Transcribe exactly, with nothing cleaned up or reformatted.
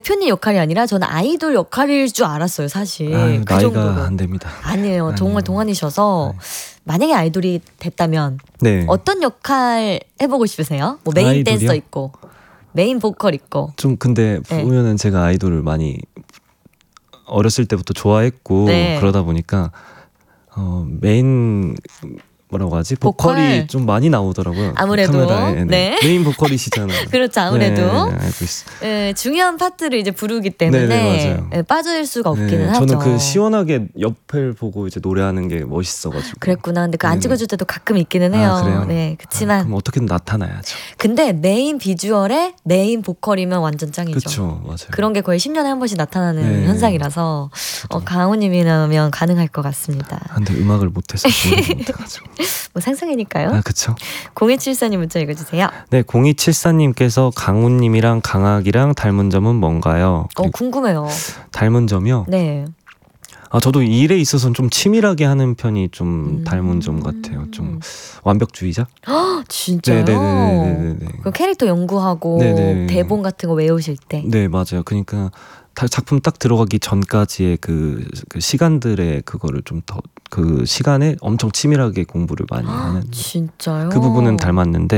대표님 역할이 아니라 저는 아이돌 역할일 줄 알았어요, 사실. 아유, 그 나이가 정도로. 안 됩니다. 아니에요. 아니에요. 정말 동안이셔서 네. 만약에 아이돌이 됐다면 네. 어떤 역할 해보고 싶으세요? 뭐 메인 아이돌이요? 댄서 있고 메인 보컬 있고. 좀 근데 네. 보면은 제가 아이돌을 많이 어렸을 때부터 좋아했고 네. 그러다 보니까 어, 메인 뭐라고 하지? 보컬. 보컬이 좀 많이 나오더라고요. 아무래도. 카메라에. 네. 네. 메인 보컬이시잖아요. 그렇죠, 아무래도. 네, 네, 알고 있어. 예, 중요한 파트를 이제 부르기 때문에 네, 네, 맞아요. 예, 빠질 수가 없기는 네, 하죠. 저는 그 시원하게 옆을 보고 이제 노래하는 게 멋있어가지고. 그랬구나. 근데 그 안 네네. 찍어줄 때도 가끔 있기는 해요. 아, 그래요? 네, 그치만 아, 그럼 어떻게든 나타나야죠. 근데 메인 비주얼에 메인 보컬이면 완전 짱이죠. 그렇죠, 맞아요. 그런 게 거의 십 년에 한 번씩 나타나는 네. 현상이라서 저도. 어, 강호님이라면 가능할 것 같습니다. 아, 근데 음악을 못해서 노래 못해가지고. 뭐 상상이니까요. 아, 그쵸. 공이칠사님 문자 읽어주세요. 네, 공이칠사님께서 강훈님이랑 강학이랑 닮은 점은 뭔가요? 어 궁금해요. 닮은 점이요? 네. 아, 저도 이 일에 있어서는 좀 치밀하게 하는 편이 좀 음. 닮은 점 같아요. 좀 완벽주의자? 헉, 진짜요? 네네네네네. 그 캐릭터 연구하고 네네. 대본 같은 거 외우실 때. 네, 맞아요. 그러니까 다- 작품 딱 들어가기 전까지의 그, 그 시간들의 그거를 좀 더 그 시간에 엄청 치밀하게 공부를 많이 하는 진짜요? 그 부분은 닮았는데